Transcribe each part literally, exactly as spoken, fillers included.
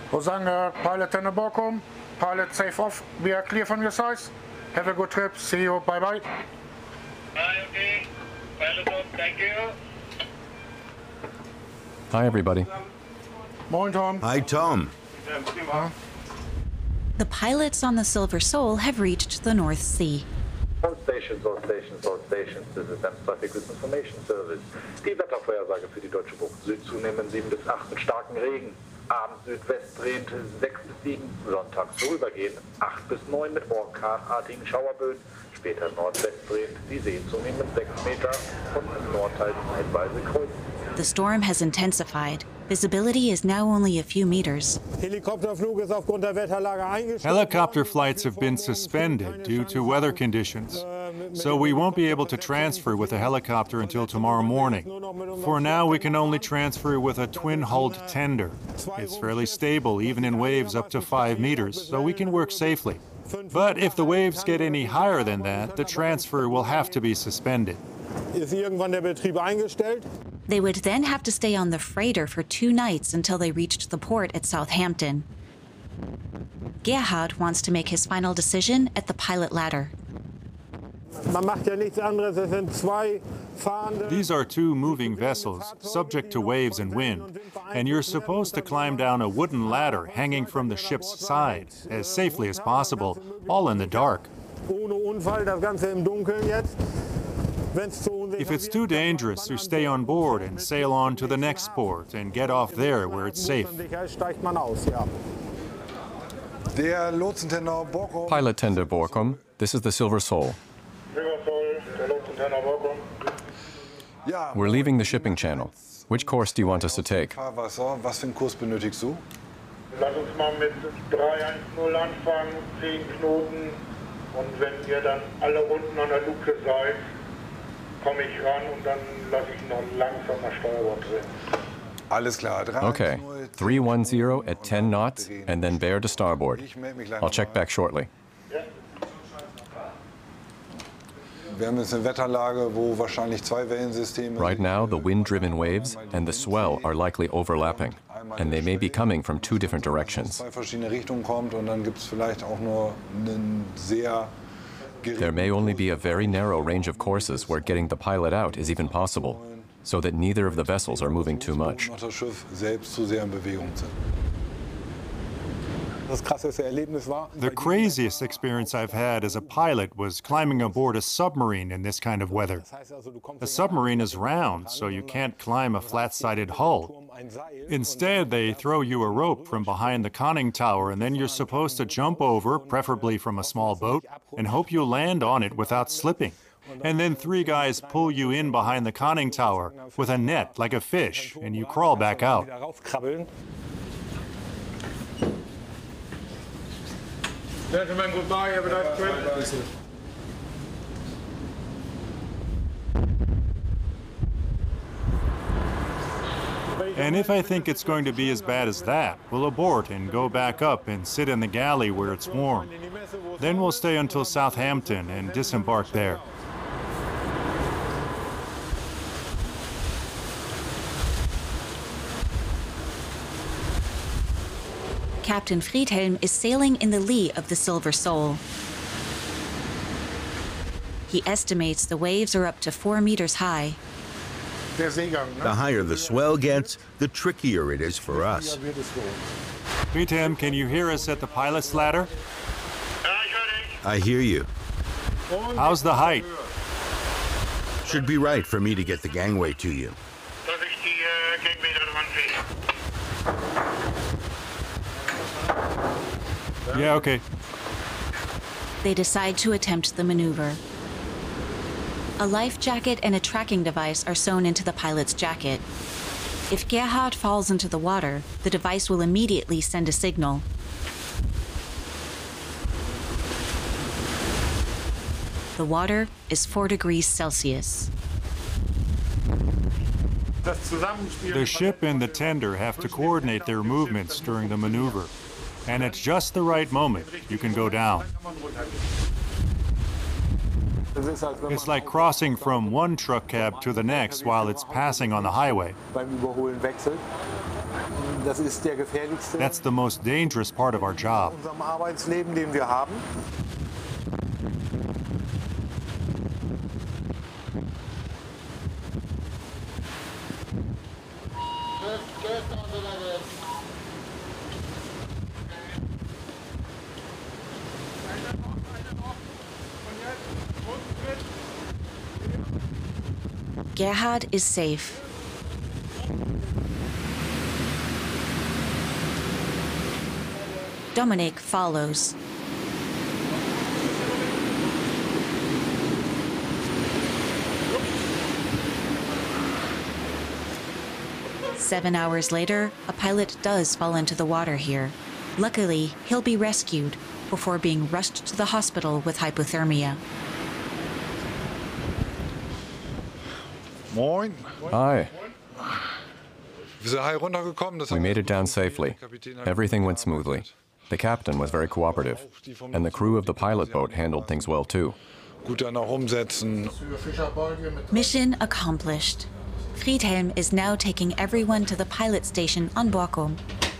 Hosanna, pilot Tender Borkum, pilot safe off, we are clear from your size. Have a good trip, see you, bye bye. Bye, okay. Pilot off, thank you. Hi, everybody. Morning, Tom. Hi, Tom. Huh? The pilots on the Silver Soul have reached the North Sea. All stations, all stations, all stations. This is Thames Traffic with Information Service. Die Wettervorhersage für die Deutsche Bucht. Süd zunehmend sieben bis acht mit starkem Regen. Abends Südwest drehend sechs bis sieben. Sonntags vorübergehend acht bis neun mit orkanartigen Schauerböen. Später Nordwest drehend die Seen zunehmend sechs Meter und im Nordteil zeitweise kreuzen. The storm has intensified. Visibility is now only a few meters. Helicopter flights have been suspended due to weather conditions, so we won't be able to transfer with a helicopter until tomorrow morning. For now, we can only transfer with a twin-hulled tender. It's fairly stable, even in waves up to five meters, so we can work safely. But if the waves get any higher than that, the transfer will have to be suspended. They would then have to stay on the freighter for two nights until they reached the port at Southampton. Gerhard wants to make his final decision at the pilot ladder. These are two moving vessels, subject to waves and wind, and you're supposed to climb down a wooden ladder hanging from the ship's side, as safely as possible, all in the dark. If it's too dangerous, you stay on board and sail on to the next port and get off there where it's safe. Pilot Tender Borkum, this is the Silver Soul. We're leaving the shipping channel. Which course do you want us to take? Lass uns mal mit drei eins null anfangen, zehn Knoten. Und wenn ihr dann alle unten an der Luke seid, komme ich ran und dann lasse ich noch langsam das Steuerbord drin. Okay, three one zero at ten knots and then bear to starboard. I'll check back shortly. Right now, the wind-driven waves and the swell are likely overlapping, and they may be coming from two different directions. There may only be a very narrow range of courses where getting the pilot out is even possible, so that neither of the vessels are moving too much. The craziest experience I've had as a pilot was climbing aboard a submarine in this kind of weather. A submarine is round, so you can't climb a flat-sided hull. Instead, they throw you a rope from behind the conning tower, and then you're supposed to jump over, preferably from a small boat, and hope you land on it without slipping. And then three guys pull you in behind the conning tower with a net like a fish, and you crawl back out. Gentlemen, goodbye. Have a nice trip. And if I think it's going to be as bad as that, we'll abort and go back up and sit in the galley where it's warm. Then we'll stay until Southampton and disembark there. Captain Friedhelm is sailing in the lee of the Silver Soul. He estimates the waves are up to four meters high. The higher the swell gets, the trickier it is for us. Friedhelm, can you hear us at the pilot's ladder? I hear you. How's the height? Should be right for me to get the gangway to you. Yeah, okay. They decide to attempt the maneuver. A life jacket and a tracking device are sewn into the pilot's jacket. If Gerhard falls into the water, the device will immediately send a signal. The water is four degrees Celsius. The ship and the tender have to coordinate their movements during the maneuver. And at just the right moment, you can go down. It's like crossing from one truck cab to the next while it's passing on the highway. das ist der gefährlichste That's the most dangerous part of our job. in unserem Arbeitsleben, den wir haben. Gerhard is safe. Dominik follows. Seven hours later, a pilot does fall into the water here. Luckily, he'll be rescued before being rushed to the hospital with hypothermia. Moin. Hi. Wir sind heil runtergekommen. Das We made it down safely. Everything went smoothly. The captain was very cooperative, and the crew of the pilot boat handled things well too. Gut dann auch umsetzen. Mission accomplished. Friedhelm is now taking everyone to the pilot station on Borkum.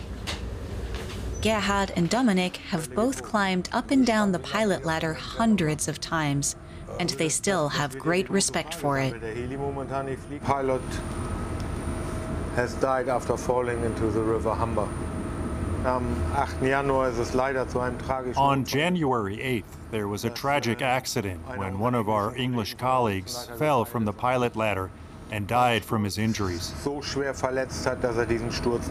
Gerhard and Dominik have both climbed up and down the pilot ladder hundreds of times, and they still have great respect for it. Pilot has died after falling into the river Humber. Am achten Januar ist es leider zu einem tragischen On January eighth, there was a tragic accident when one of our English colleagues fell from the pilot ladder and died from his injuries. so schwer verletzt hat, dass er diesen Sturz